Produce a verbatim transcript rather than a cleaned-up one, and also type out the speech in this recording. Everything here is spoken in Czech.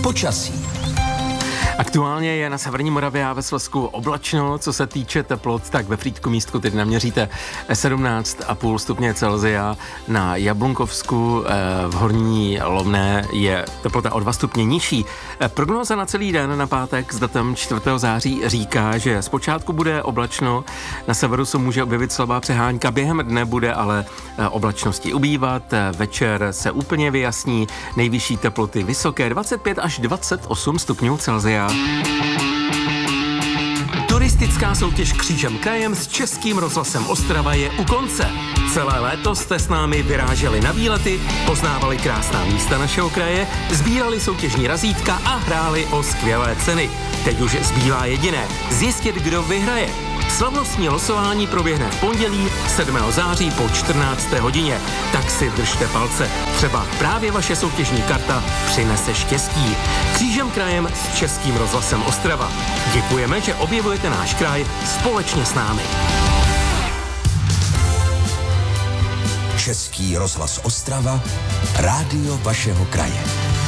Počasí. Aktuálně je na severní Moravě a ve Slezsku oblačno, co se týče teplot, tak ve Frýdku místku teď naměříte sedmnáct celá pět stupně Celsia, na Jablunkovsku v Horní Lovné je teplota o dva stupně nižší. Prognóza na celý den na pátek s datem čtvrtého září říká, že zpočátku bude oblačno, na severu se může objevit slabá přehánka, během dne bude ale oblačnosti ubývat, večer se úplně vyjasní, nejvyšší teploty vysoké dvacet pět až dvacet osm stupňů Celsia. Turistická soutěž Křížem krajem s Českým rozhlasem Ostrava je u konce. Celé léto jste s námi vyráželi na výlety, poznávali krásná místa našeho kraje, sbírali soutěžní razítka a hráli o skvělé ceny. Teď už zbývá jediné – zjistit, kdo vyhraje. Slavnostní losování proběhne v pondělí sedmého září po čtrnácté hodině. Tak si držte palce. Třeba právě vaše soutěžní karta přinese štěstí. Křížem krajem s Českým rozhlasem Ostrava. Děkujeme, že objevujete náš kraj společně s námi. Český rozhlas Ostrava, rádio vašeho kraje.